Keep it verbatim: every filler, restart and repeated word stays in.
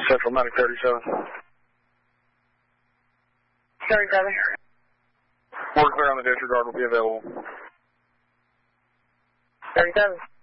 Central Medic thirty-seven. thirty-seven. We're clear on the disregard will be available. thirty-seven.